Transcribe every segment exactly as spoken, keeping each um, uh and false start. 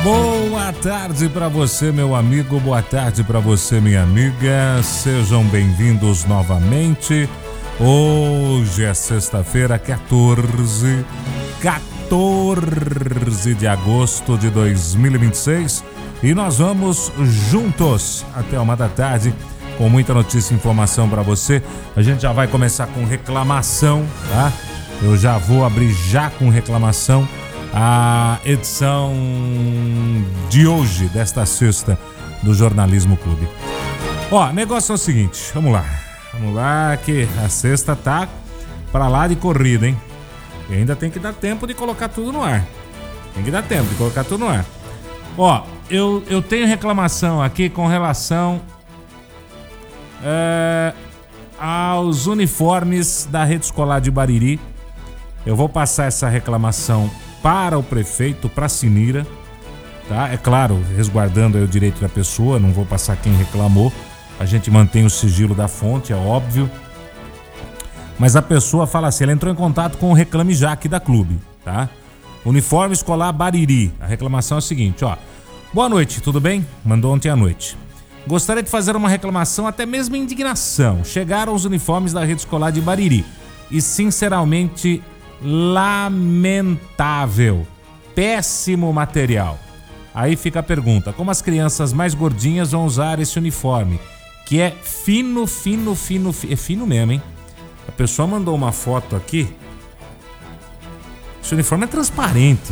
Boa tarde para você, meu amigo, boa tarde para você, minha amiga. Sejam bem-vindos novamente. Hoje é sexta-feira, quatorze, quatorze de agosto de dois mil e vinte e seis, e nós vamos juntos até uma da tarde com muita notícia e informação para você. A gente já vai começar com reclamação, tá? Eu já vou abrir já com reclamação a edição de hoje, desta sexta, do Jornalismo Clube. Ó, negócio é o seguinte, vamos lá. Vamos lá, que a sexta tá pra lá de corrida, hein? E ainda tem que dar tempo de colocar tudo no ar. Tem que dar tempo de colocar tudo no ar. Ó, eu, eu tenho reclamação aqui com relação é, aos uniformes da rede escolar de Bariri. Eu vou passar essa reclamação para o prefeito, para a Sinira, tá? É claro, resguardando aí o direito da pessoa, não vou passar quem reclamou. A gente mantém o sigilo da fonte, é óbvio. Mas a pessoa fala assim, ela entrou em contato com o Reclame Já aqui da clube, tá? Uniforme escolar Bariri. A reclamação é a seguinte, ó. Boa noite, tudo bem? Mandou ontem à noite. Gostaria de fazer uma reclamação, até mesmo indignação. Chegaram os uniformes da rede escolar de Bariri e, sinceramente, lamentável. Péssimo material. Aí fica a pergunta, como as crianças mais gordinhas vão usar esse uniforme? Que é fino, fino, fino, fino, é fino mesmo, hein? A pessoa mandou uma foto aqui. Esse uniforme é transparente.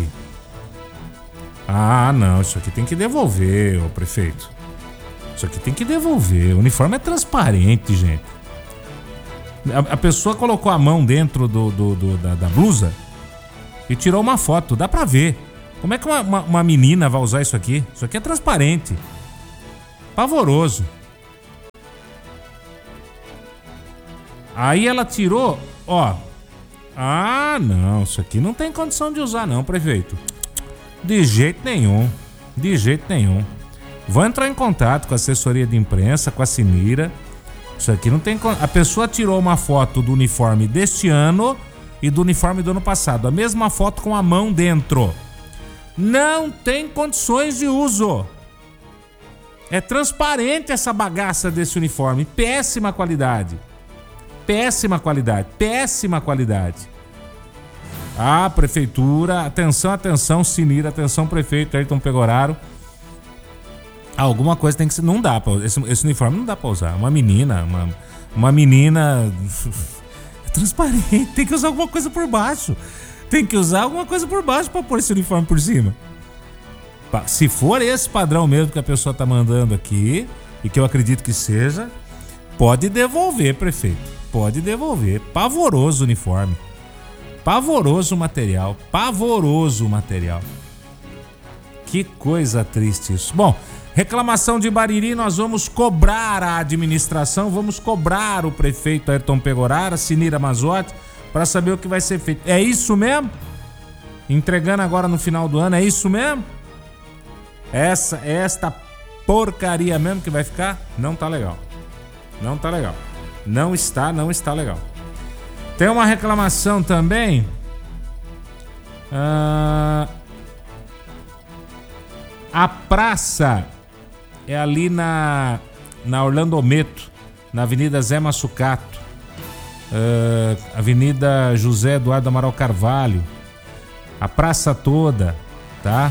Ah, não, isso aqui tem que devolver, ô prefeito. Isso aqui tem que devolver. O uniforme é transparente, gente. A, a pessoa colocou a mão dentro do, do, do, da, da blusa e tirou uma foto. Dá pra ver. Como é que uma, uma, uma menina vai usar isso aqui? Isso aqui é transparente. Pavoroso. Aí ela tirou, ó. Ah, não, isso aqui não tem condição de usar não, prefeito. De jeito nenhum. De jeito nenhum. Vou entrar em contato com a assessoria de imprensa, com a Sinira. Isso aqui não tem... A pessoa tirou uma foto do uniforme deste ano e do uniforme do ano passado. A mesma foto com a mão dentro. Não tem condições de uso. É transparente essa bagaça desse uniforme. Péssima qualidade. Péssima qualidade. Péssima qualidade. Ah, prefeitura, atenção, atenção, Sinira, atenção, prefeito Ayrton Pegoraro. Alguma coisa tem que ser... Não dá pra... Esse, esse uniforme não dá pra usar. Uma menina, uma, uma menina... É transparente. Tem que usar alguma coisa por baixo. Tem que usar alguma coisa por baixo pra pôr esse uniforme por cima. Se for esse padrão mesmo que a pessoa tá mandando aqui, e que eu acredito que seja, pode devolver, prefeito. Pode devolver. Pavoroso o uniforme. Pavoroso o material. Pavoroso o material. Que coisa triste isso. Bom, reclamação de Bariri, nós vamos cobrar a administração, vamos cobrar o prefeito Ayrton Pegoraro, Sinira Mazzotti, para saber o que vai ser feito. É isso mesmo? Entregando agora no final do ano, é isso mesmo? Essa, esta porcaria mesmo que vai ficar? Não tá legal. Não tá legal. Não está, não está legal. Tem uma reclamação também. Ah, a praça é ali na, na Orlando Meto, na Avenida Zé Massucato, uh, Avenida José Eduardo Amaral Carvalho, a praça toda, tá?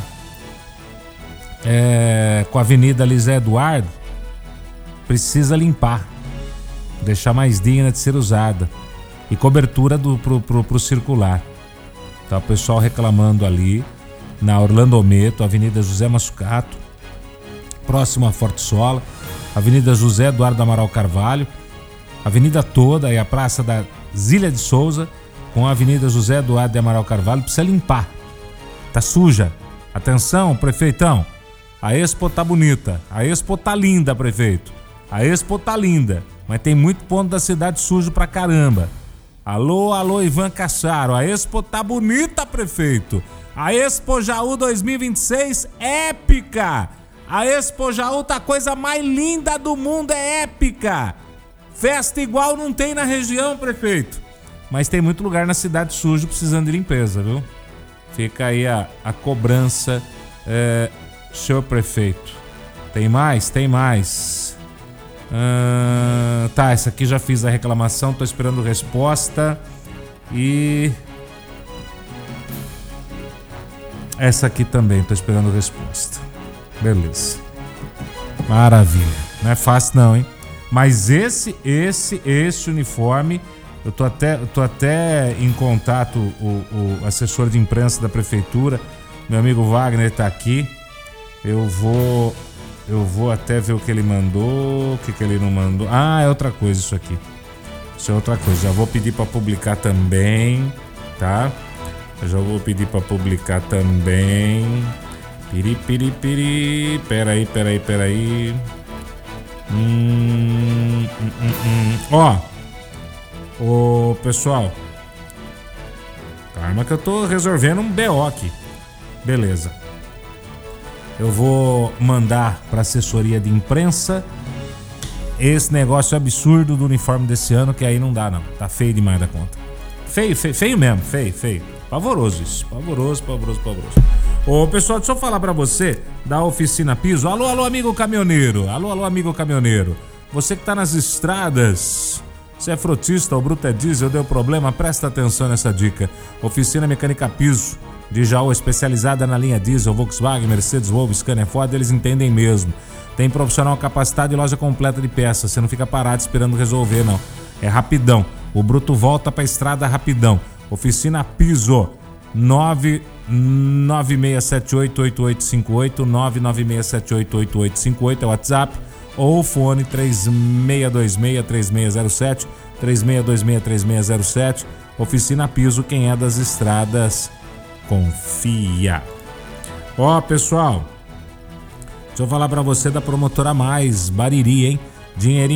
É, com a Avenida Lisé Eduardo, precisa limpar, deixar mais digna de ser usada, e cobertura do, pro, pro, pro circular. Tá o pessoal reclamando ali na Orlando Meto, Avenida José Massucato, próximo a Forte Sola, Avenida José Eduardo Amaral Carvalho, avenida toda e a Praça da Zília de Souza com a Avenida José Eduardo de Amaral Carvalho precisa limpar. Tá suja. Atenção, prefeitão. A Expo tá bonita. A Expo tá linda, prefeito. A Expo tá linda. Mas tem muito ponto da cidade sujo pra caramba. Alô, alô, Ivan Cacharo. A Expo tá bonita, prefeito. A Expo Jaú dois mil e vinte e seis, épica. A Expo Jaú tá a coisa mais linda do mundo, é épica. Festa igual não tem na região, prefeito. Mas tem muito lugar na cidade sujo precisando de limpeza, viu? Fica aí a, a cobrança é, senhor prefeito. Tem mais? Tem mais. Ah, tá, essa aqui já fiz a reclamação, tô esperando resposta. E... essa aqui também, tô esperando resposta. Beleza. Maravilha. Não é fácil não, hein? Mas esse, esse, esse uniforme, eu tô até, eu tô até em contato, o, o assessor de imprensa da prefeitura, meu amigo Wagner tá aqui. Eu vou, eu vou até ver o que ele mandou, o que, que ele não mandou. Ah, é outra coisa isso aqui. Isso é outra coisa. Já vou pedir para publicar também, tá? Eu já vou pedir para publicar também. Piri, piri, piri. Peraí, peraí, peraí. Hum, hum, hum, hum. Ó, ô pessoal, calma que eu tô resolvendo um B O aqui. Beleza. Eu vou mandar pra assessoria de imprensa esse negócio absurdo do uniforme desse ano, que aí não dá não. Tá feio demais da conta. Feio, feio, feio mesmo, feio, feio. Pavoroso isso, pavoroso, pavoroso, pavoroso. Ô pessoal, deixa eu falar pra você da Oficina Piso. Alô, alô, amigo caminhoneiro. Alô, alô, amigo caminhoneiro. Você que tá nas estradas, se é frotista ou bruto é diesel, deu problema, presta atenção nessa dica. Oficina Mecânica Piso de Jaú, especializada na linha diesel, Volkswagen, Mercedes, Volvo, Scania, Ford, eles entendem mesmo. Tem profissional capacitado e loja completa de peças. Você não fica parado esperando resolver, não. É rapidão. O bruto volta pra estrada rapidão. Oficina Piso, nove nove seis sete oito oito oito cinco oito, nove nove seis sete oito oito oito cinco oito é o WhatsApp, ou fone três seis dois seis três seis zero sete, três seis dois seis três seis zero sete. Oficina Piso, quem é das estradas, confia. Ó, pessoal, deixa eu falar pra você da Promotora Mais, Bariri, hein? Dinheirinho